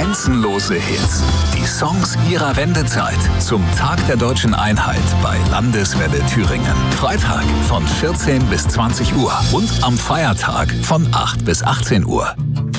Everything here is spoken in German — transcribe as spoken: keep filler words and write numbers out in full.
Grenzenlose Hits. Die Songs ihrer Wendezeit. Zum Tag der deutschen Einheit bei Landeswelle Thüringen. Freitag von vierzehn bis zwanzig Uhr und am Feiertag von acht bis achtzehn Uhr.